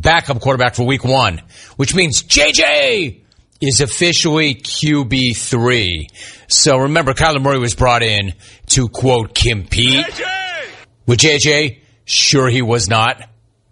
backup quarterback for week 1, which means JJ is officially QB3. So remember, Kyler Murray was brought in to, quote, compete with JJ. Sure he was not.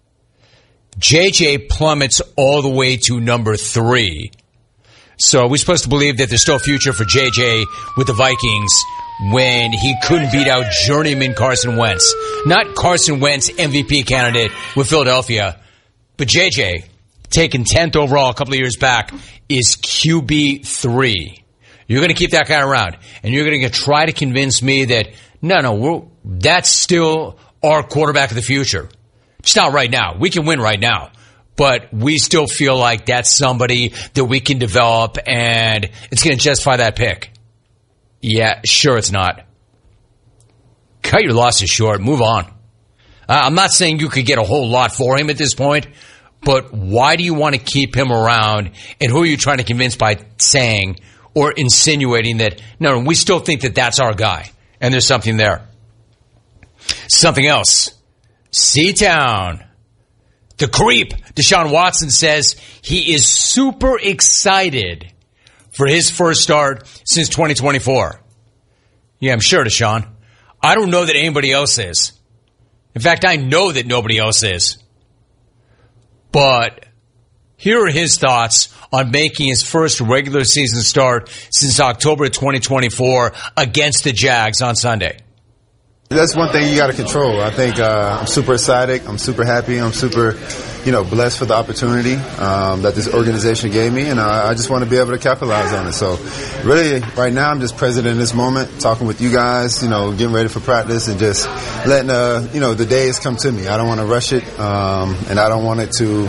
JJ plummets all the way to number 3. So are we supposed to believe that there's still a future for JJ with the Vikings when he couldn't beat out journeyman Carson Wentz? Not Carson Wentz, MVP candidate with Philadelphia, but JJ, taken 10th overall a couple of years back, is QB3. You're going to keep that guy around, and you're going to try to convince me that, that's still our quarterback of the future. It's not right now. We can win right now. But we still feel like that's somebody that we can develop and it's going to justify that pick. Yeah, sure it's not. Cut your losses short. Move on. I'm not saying you could get a whole lot for him at this point, but why do you want to keep him around? And who are you trying to convince by saying or insinuating that, no, we still think that that's our guy and there's something there? Something else. C-Town. The creep, Deshaun Watson, says he is super excited for his first start since 2024. Yeah, I'm sure, Deshaun. I don't know that anybody else is. In fact, I know that nobody else is. But here are his thoughts on making his first regular season start since October 2024 against the Jags on Sunday. That's one thing you got to control. I think I'm super excited. I'm super happy. I'm super, blessed for the opportunity that this organization gave me, and I just want to be able to capitalize on it. So, really, right now, I'm just present in this moment, talking with you guys, getting ready for practice, and just letting the days come to me. I don't want to rush it, and I don't want it to,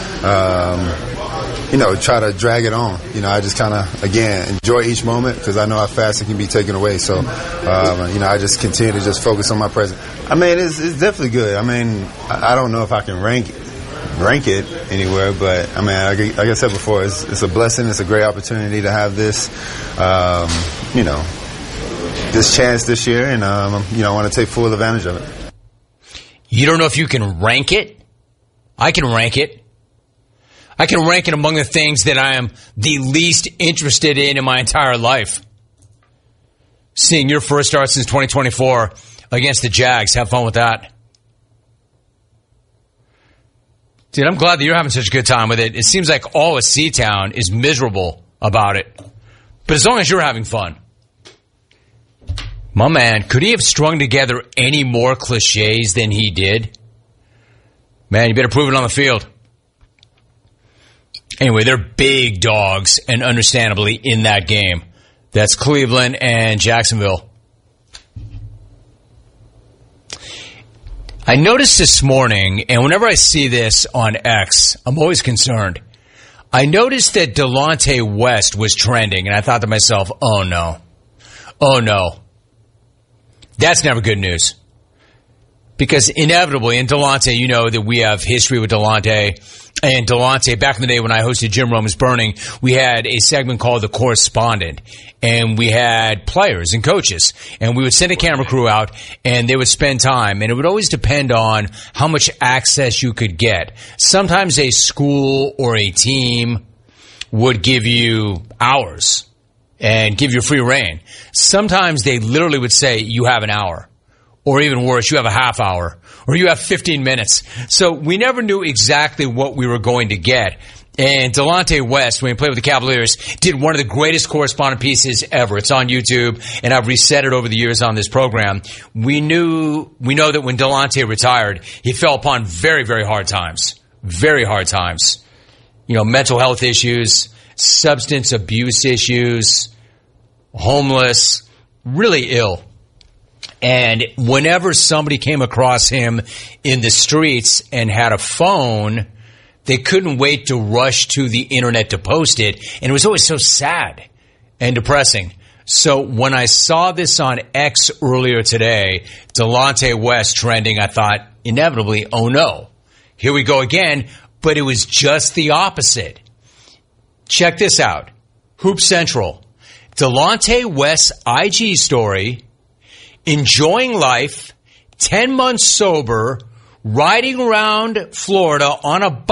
try to drag it on. I just kind of, again, enjoy each moment because I know how fast it can be taken away. So, I just continue to just focus on my present. I mean, it's definitely good. I mean, I don't know if I can rank it anywhere, but I mean, like I said before, it's a blessing. It's a great opportunity to have this, this chance this year, and I want to take full advantage of it. You don't know if you can rank it? I can rank it. I can rank it among the things that I am the least interested in my entire life. Seeing your first start since 2024 against the Jags. Have fun with that. Dude, I'm glad that you're having such a good time with it. It seems like all of C-Town is miserable about it. But as long as you're having fun. My man, could he have strung together any more cliches than he did? Man, you better prove it on the field. Anyway, they're big dogs, and understandably, in that game. That's Cleveland and Jacksonville. I noticed this morning, and whenever I see this on X, I'm always concerned. I noticed that Delonte West was trending, and I thought to myself, oh no. Oh no. That's never good news. Because inevitably, in Delonte, you know that we have history with Delonte. And Delonte, back in the day when I hosted Jim Rome's Burning, we had a segment called The Correspondent. And we had players and coaches. And we would send a camera crew out, and they would spend time. And it would always depend on how much access you could get. Sometimes a school or a team would give you hours and give you free reign. Sometimes they literally would say, you have an hour. Or even worse, you have a half hour, or you have 15 minutes. So we never knew exactly what we were going to get. And Delonte West, when he played with the Cavaliers, did one of the greatest correspondent pieces ever. It's on YouTube, and I've reset it over the years on this program. We know that when Delonte retired, he fell upon very, very hard times. Very hard times. Mental health issues, substance abuse issues, homeless, really ill. And whenever somebody came across him in the streets and had a phone, they couldn't wait to rush to the internet to post it. And it was always so sad and depressing. So when I saw this on X earlier today, Delonte West trending, I thought, inevitably, oh no, here we go again. But it was just the opposite. Check this out. Hoop Central. Delonte West's IG story, enjoying life, 10 months sober, riding around Florida on a bike.